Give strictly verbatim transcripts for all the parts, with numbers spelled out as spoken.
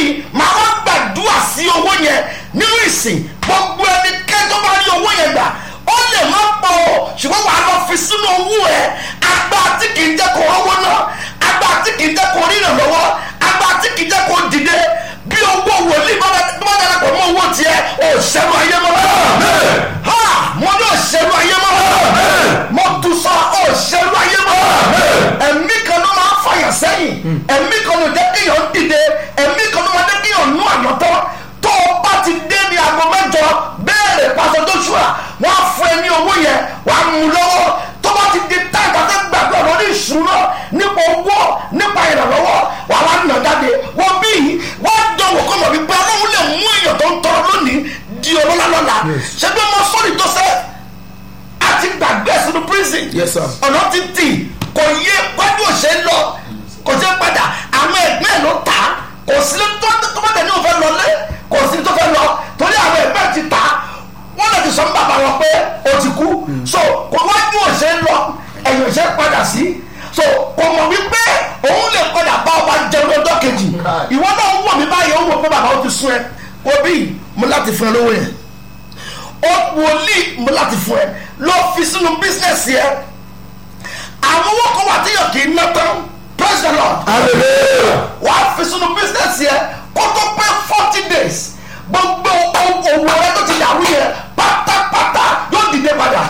bí màá wá gbàdúrà sí owó yẹn nínú ìsìn. Gbogbo ẹnikẹ́ni tó bá rí owó yẹn gbà ó lè má pọ̀ ọ́ ṣùgbọ́n wàá lọ fi sínú owó ẹ̀. Agbára tí kì í jẹ́ kó owó náà, agbára tí kì í jẹ́ kó rí ìrànlọ́wọ́, agbára tí kì í jẹ́ kó dìde. Bí owó wòlíì bá darapọ̀ mọ́ owó tiẹ̀ ò ṣẹ́nu ayé mọ́. Mo ní òṣèlú ayé mọ́. Mo tún sọ òṣèlú ayé mọ́. Ẹ̀mí kan ló máa ń fàyàn sẹ́yìn. Ẹ̀mí kan ló jẹ́ kéèyàn dìde. Ẹ̀mí kan ló máa jẹ́ kéèyàn nú àyàntọ́. Tó o bá ti dé ní aago mẹ́jọ bẹ́ẹ̀rẹ̀ pásọ Joshua wọ́n á fún ẹ ní owó yẹn wà á mú lọ́wọ́. Tó bá ti di táìpù àti gbàgbọ́ lórí ìṣúná nípa owó nípa ìrànlọ́wọ́ wà á nà jáde. Wọ́n bí wọ́n dánwò kọ́ mọ̀ wípé Ọlọ́run lè mú èèyàn tó ń tọrọ lónìí di ọlọ́lá lọ́la. Ṣé bí wọ́n sọ́ọ̀rì tó sẹ́ àti gbàgbé sínú prison ọ̀nà ti tì kò yé wájú òṣè lọ kò ṣe padà àwọn ẹgbẹ́ ló ta kò sí tó bá tẹ̀ ní òfin lọlé kò sí tó fẹ́ lọ torí àwọn ẹgbẹ́ ti ta wọ́n lè ti sọ fún bàbá wọn pé o ti kú so kò wájú òṣè lọ ẹ̀yìn òṣè padà sí so kò mọ̀ wípé òun lè padà bá ọba jẹun lọ́jọ́ kejì ìwọ náà ń wọ̀ mí báyìí ó wọ̀ pé bàbá ó ti sún ẹ òbí mo láti fún ẹ lówó yẹn ó wòlíì mo láti fún ẹ lọ fi sínú bísínẹ́sì ẹ àwọn owó kan wà tí yàn kì í ná tán praise the Lord wà á fi sínú bísínẹ́sì ẹ kó tó pé forty days gbogbo owó rẹ tó ti dàrú yẹn pátápátá yóò dìde padà.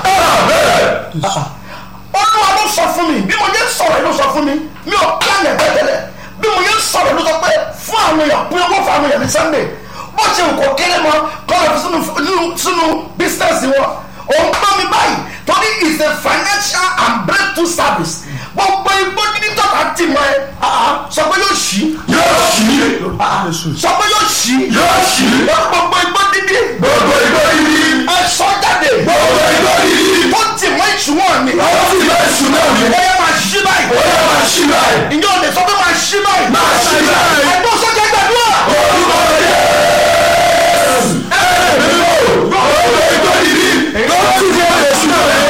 Olúwa ló sọ fún mi bí mo yẹ sọ̀rọ̀ ló sọ fún mi mi ò kí ẹ̀ tẹ́tẹ́lẹ̀ bí mo yẹ sọ̀rọ̀ ló sọ pé fún àwọn èèyàn pín owó fún àwọn èèyàn ní Sunday bó ṣe kò kéré mọ́ kọ́ lọ fi sínú bísínẹ́sì wọn òun gbọ́ mi báyìí torí is a financial and breakthrough service gbogbo igbó dídí tọ́ka tì mọ́ ẹ sọ pé yóò ṣí yóò ṣí sọ pé yóò ṣí yóò ṣí gbogbo igbó dídí gbogbo igbó dídí ẹ sọ jáde gbogbo igbó dídí tó tì mọ́ ìṣúwọ̀n mi ó tì mọ́ ìṣúwọ̀n mi ó yẹ máa ṣí báyìí ó yẹ máa ṣí báyìí ìjọ òde sọ pé máa ṣí báyìí máa ṣí báyìí ẹgbẹ́ sọ́jà gbàdúrà orúkọ yẹ gbogbo igbó dídí tó tì mọ́ ìṣúwọ̀n mi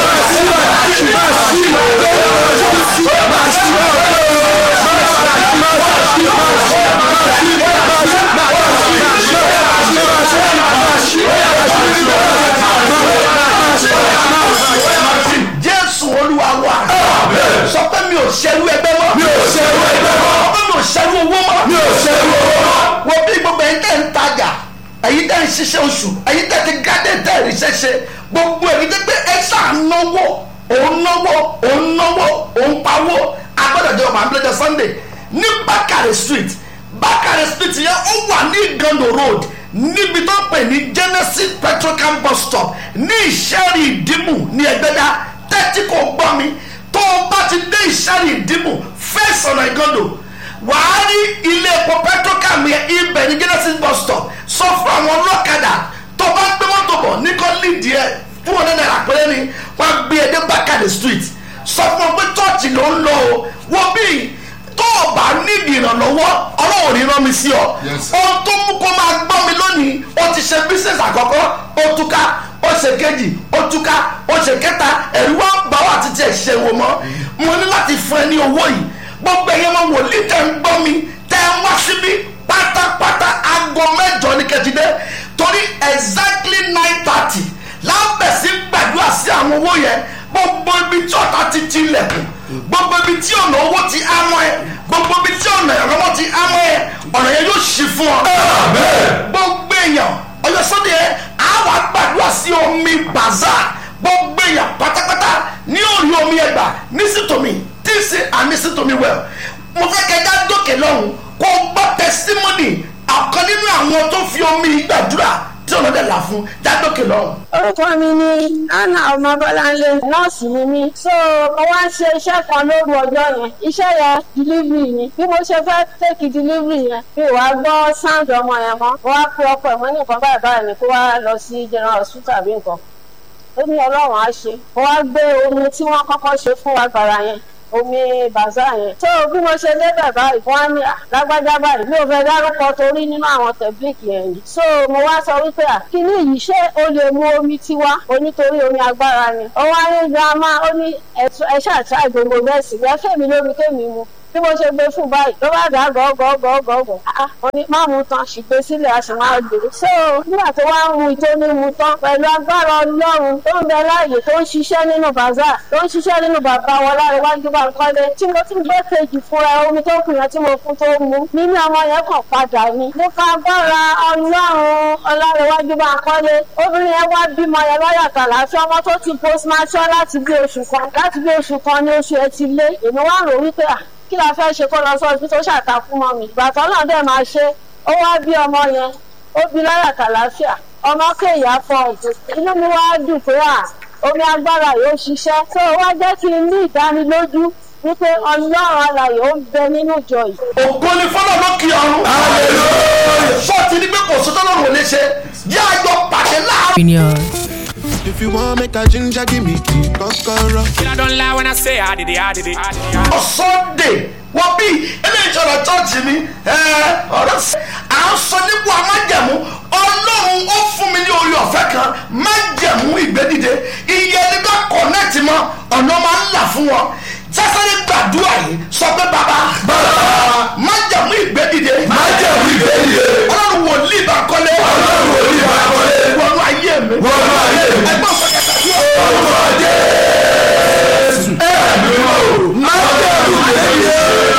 Jésù Olúwa wa sọ pé mi ò ṣerú ẹgbẹ́ mọ́ mi ò ṣerú ẹgbẹ́ mọ́ sọ pé mi ò ṣerú owó mọ́ mi ò ṣerú owó mọ́ wo bí gbogbo ẹ̀yin tẹ́ ń tajà ẹ̀yin tẹ́ ń ṣiṣẹ́ oṣù ẹ̀yin tẹ́ ti gádé tẹ́ rí ṣẹ́ṣẹ́ gbogbo ẹ̀yin tẹ́ pé ẹ ṣáà náwó òun náwó òun náwó òun pawó agbọ́dọ̀ jẹ́ ọmọ àbílẹ̀jọ Sunday ní Bákàrẹ̀ street Bákàrẹ̀ street yẹn ó wà ní Igando road níbi tó ń pè ní Genesis petrocam bus stop ní Ìṣẹ́rì Ìdìmú ní Ẹgbẹ́dá tẹ́tí kò gbọ́ mi tó o bá ti dé Ìṣẹ́rì Ìdìmú fẹ́ẹ̀sì ọ̀nà Igando wàá rí ilé epo petrocam yẹn ibẹ̀ ní Genesis bus stop sọ fún àwọn ọlọ́kadà tó bá gbé mọ́tò bọ̀ ní kọ́ lídìí ẹ̀ fún ọ̀nà náírà péré ni wọ́n gbé ẹ dé Bákàrẹ̀ street sọ fún ọ pé chọ́ọ̀chì ló ń lọ o wọ́n bí tó o bá nídìí ìrànlọ́wọ́ Ọlọ́run ní rán mi sí ọ ohun tó mú kó máa gbọ́ mi lónìí o ti ṣe business àkọ́kọ́ o túká o ṣe kejì o túká o ṣe kẹta ẹ̀rú wa bá wà títí ẹ̀ ṣe wò mọ́ mo ní láti fún ẹ ní owó yìí gbogbo ẹ̀yẹ́ máa wòlíì tẹ̀ ń gbọ́ mi tẹ̀ ń wá síbí pátápátá aago mẹ́jọ ní kẹ́tìdé torí exactly nine thirty lábẹ̀sí gbàdúrà sí àwọn owó yẹn gbogbo ibi tí ọ̀tá ti ti ilẹ̀kùn gbogbo ibi tí ọ̀nà owó ti ámọ́ ẹ gbogbo ibi tí ọ̀nà ìrànlọ́wọ́ ti ámọ́ ẹ ọ̀nà yẹn yóò ṣí fún ọ. gbogbo èèyàn ọjọ́ Sunday yẹn á wà gbàdúrà sí omi bàzà gbogbo èèyàn pátápátá ní orí omi ẹgbà nísìtòmí tí ń ṣe ànísìtòmí wẹ̀ mo fẹ́ kẹjá dókè lọ́hùn kó gbọ́ testimony ọ̀kan nínú àwọn tó fi omi gbàdúrà tí ọ̀nà dẹ̀ là fún jádókè lọ́hùn. orúkọ mi ni Anna Ọmọbọ́láńlé nọ́ọ̀sì ni mí so mo wá ń ṣe iṣẹ́ kan lóru ọjọ́ yẹn iṣẹ́ yẹn delivery ni bí mo ṣe fẹ́ tẹ́kì delivery yẹn bí wàá gbọ́ sound ọmọ yẹn mọ́ mo wá pé ọkọ ẹ̀ mọ́ ní nǹkan báyìí báyìí ni kó wá lọ sí general hospital bí nǹkan ó ní Ọlọ́run á ṣe mo wá gbé omi tí wọ́n kọ́kọ́ ṣe fún wa gbàrà yẹn omi bàzá yẹn tó bí mo ṣe débẹ̀ báyìí wọ́n á ní lágbájá báyìí mi ò fẹ́ dárúkọ torí nínú àwọn tẹ̀blíkì yẹn ni so mo wá sọ wípé à kíní yìí ṣé o lè mu omi tiwa onítorí omi agbára ni ó wá ní girama ó ní ẹ ṣàtúrà gbogbo bẹ́ẹ̀sì ẹ fẹ́mi lómi kémi mu bí mo ṣe gbé fún báyìí ló bá dà gọ́gọ́gọ́gọ́gọ́ mo ní má mu tán ṣùgbẹ́ sílẹ̀ a sì máa gbé. so nígbà tó wá ń mu ìtó ní mu tán pẹ̀lú agbára ọlọ́run tó ń bẹ láàyè tó ń ṣiṣẹ́ nínú bàzá tó ń ṣiṣẹ́ nínú bàbá wọn Láréwájú Bánkọ́lé tí mo tún gbé kejì fúnra omi tó kù yẹn tí mo fún tó mu nínú ọmọ yẹn kàn padà ni. mo ka agbára ọlọ́run Láréwájú Bánkọ́lé obìnrin yẹn wá bímọ yẹn lọ́yà kàlàáfíà ọmọ tó ti postmortem láti bí oṣù kan láti bí oṣù kan ní oṣù ẹ ti lé èmi wá rò wípé à kí la fẹ́ ṣe kó lọ sọ́ọ́sì tó ṣàtàkùn mọ́ mi ìgbà tó náà dẹ̀ máa ṣe ó wá bí ọmọ yẹn ó bí lọ́yà kàlàáfíà ọmọ kéèyàn fọ inú mi wá dùn pé à omi agbára yóò ṣiṣẹ́ tó wá jẹ́ kí n ní ìdánilójú wípé ọlọ́run alààyè ó ń bẹ nínú ìjọ yìí. ògo ni fọlọ́ ló kí ọrùn. sọ́ọ̀tì ní pé kò sọ́tọ́ lọ́rùn ò lè ṣe jẹ́ àjọ pàdé láàárọ̀. If you want make a ginger, give me key, kokoro. I don't lie when I say I did it, I did it. I did it. On Sunday wọ́n bí eléyìí ìjọba chọ́ọ̀chì mi ọ̀rọ̀ sí à ń sọ nípa májẹ̀mú ọlọ́run ó fún mi ní orí ọ̀fẹ́ kan májẹ̀mú ìgbédìde iye ẹni bá kọ̀nẹ́ẹ̀tì mọ́ ọ̀nà máa ń là fún wọn jásáré gbàdúrà yìí sọ pé bàbá májẹ̀mú ìgbédìde Májẹ̀mú ìgbédìde. ọlọ́run wòlíì Bánkọ́lé Ọlọ́run wòlíì Bánkọ́lé. wọnú ayé mi Wọnú ayé mi. ẹgbọ́n sọ kẹta sí Orúkọ Jésù. Ẹ̀mí o. Májẹ̀mú ìgbédìde.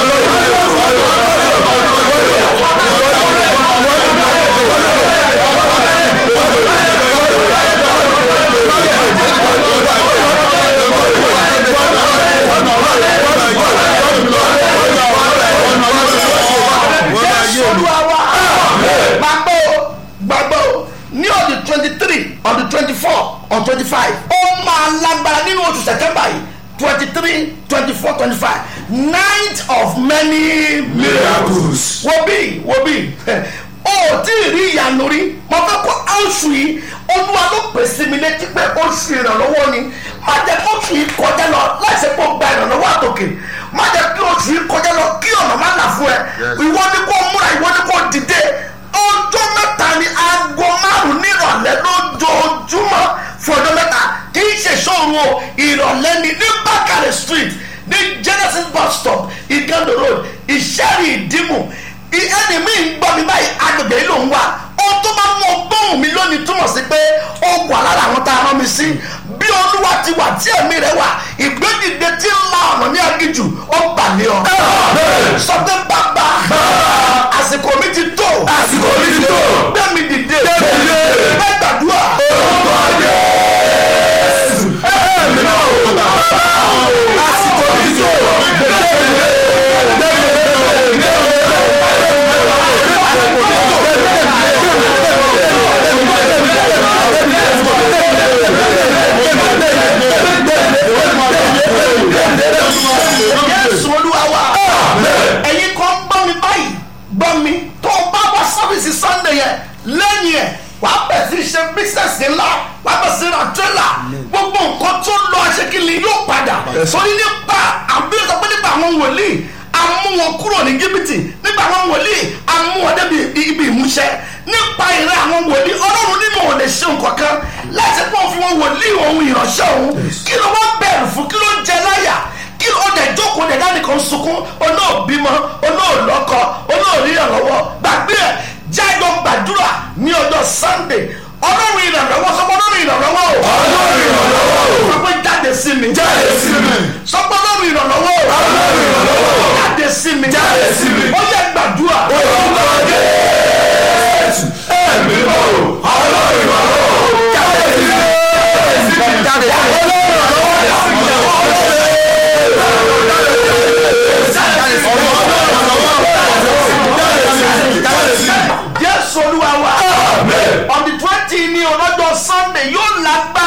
gbàgbọ́ ní on the twenty three on the twenty four on twenty five ó máa lágbára nínú oṣù September yìí twenty three twenty four twenty five night of many miracles. wo bí wo bí o tí ì rí ìyanu rí mo fẹ́ kó oṣù yìí olúwa ló pèsè mi létí pé oṣù ìrànlọ́wọ́ ni má jẹ́ kí oṣù yìí kọjá lọ láìsí pé ó gba ìrànlọ́wọ́ àtòkè má jẹ́ kí oṣù yìí kọjá lọ kí ọ̀nà má là fún ẹ ìwọ ni kò múra ìwọ ni kò dìde ọjọ́ mẹ́ta ni aago márùn-ún nírọ̀lẹ́ lójoojúmọ́ fún ọjọ́ mẹ́ta kì í ṣe ṣọ́ọ̀rù o ìrọ̀lẹ́ ni ní Bákàrẹ̀ street ní Genesis bus stop Igando road Ìṣẹ́rì Ìdìmú ẹni mi ń gbọ́ mi báyìí agbègbè yìí ló ń wá ohun tó bá mú ọgbọ́n mi lónìí túmọ̀ sí pé ó wà lára àwọn tá a rán mi sí bí olúwa ti wà tí ẹ̀mí rẹ̀ wà ìgbédìde tí ń la ọ̀nà ní agijù ó bà ní ọ. sọ pé bàbá àsìkò mi ti tó Àsìkò mi ti tó. gbé mi dìde dìde. gbé gbàdúrà. Orúkọ Jésù. Ẹ̀mí o. Àsìkò mi ti tó. Jésù olúwa wa ẹ̀yin kan gbọ́ mi báyìí gbọ́ mi tó o bá wá sábìsì Sunday yẹn lẹ́yìn ẹ̀ wàá bẹ̀ sí ṣe bísẹ̀sì ńlá wàá bẹ̀ sí ra tírélà gbogbo nǹkan tó lọ aṣèkìlì yóò padà torí nípa àbílẹ̀ sọ pé nípa àwọn wòlíì amú wọn kúrò ní Íjíbítì nípa àwọn wòlíì amú wọn débi ibi ìmúṣẹ nípa ìrẹ́ àwọn wòlíì ọlọ́run nínú ò lè ṣe nǹkan kan láti pọ́n fún wọn wòlíì ohun ìránṣẹ́ òun kí ló wá bẹ̀rù fún kí ló jẹ láyà kí ó dẹ̀ jókòó dẹ̀ dáni kan sunkún olóòbímọ olóòlọ́kọ olóòríyànlọ́wọ́ gbàgbé ẹ̀ jájọ gbàdúrà ní ọjọ́ Sunday ọlọ́run ìrànlọ́wọ́ sọ́kọ́ ọlọ́run ìrànlọ́wọ́ o Ọlọ́run ìrànlọ́wọ́ o. sọ pé jáde sí mi Jáde sí mi. sọ́kọ́ ọlọ́run ìrànlọ́wọ́ o Ọlọ́run ìrànlọ́wọ́ o. jáde sí mi Jáde sí mi. ó yẹ gbàdúrà. Orúkọ Jésù. Ẹ̀mí o. Ọlọ́run ìrànlọ́wọ́ o. Jáde sí mi. Jáde sí mi. Jésù olúwa wa on the twenty ní ọlọ́jọ́ Sunday yóò lágbá